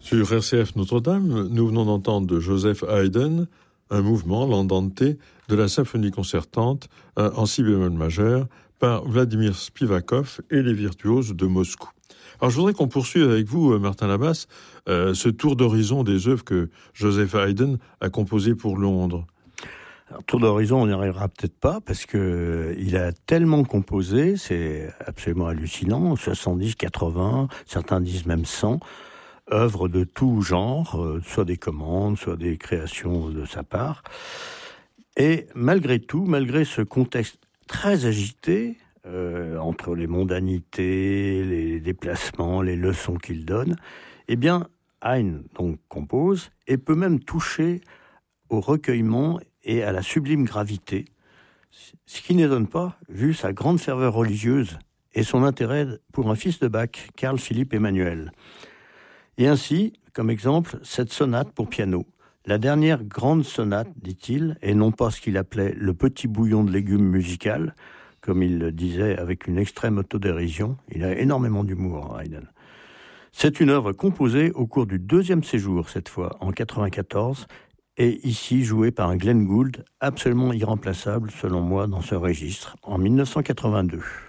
Sur RCF Notre-Dame, nous venons d'entendre de Joseph Haydn un mouvement, l'Andante, de la symphonie concertante en si bémol majeur par Vladimir Spivakov et les virtuoses de Moscou. Alors je voudrais qu'on poursuive avec vous, Martin Labasse, ce tour d'horizon des œuvres que Joseph Haydn a composées pour Londres. Alors, tour d'horizon, on n'y arrivera peut-être pas, parce que il a tellement composé, c'est absolument hallucinant, 70, 80, certains disent même 100, œuvres de tout genre, soit des commandes, soit des créations de sa part. Et malgré tout, malgré ce contexte très agité, entre les mondanités, les déplacements, les leçons qu'il donne, eh bien, Haydn donc compose et peut même toucher au recueillement et à la sublime gravité, ce qui n'étonne pas, vu sa grande ferveur religieuse et son intérêt pour un fils de Bach, Carl Philipp Emanuel. Et ainsi, comme exemple, cette sonate pour piano, la dernière grande sonate, dit-il, et non pas ce qu'il appelait le petit bouillon de légumes musical, comme il le disait avec une extrême autodérision. Il a énormément d'humour, Haydn. C'est une œuvre composée au cours du deuxième séjour, cette fois, en 94, et ici jouée par un Glenn Gould absolument irremplaçable, selon moi, dans ce registre, en 1982.